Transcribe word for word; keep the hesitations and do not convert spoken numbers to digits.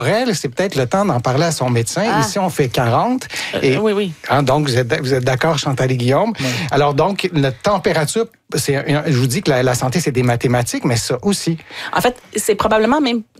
elle, c'est peut-être le temps d'en parler à son médecin. Ah. Ici, on fait quarante. Et, Euh, oui, oui. Hein, donc, vous êtes, vous êtes d'accord, Chantal et Guillaume? Oui. Alors, donc, notre température, c'est, je vous dis que la, la santé, c'est des mathématiques, mais ça aussi. En fait, c'est probablement même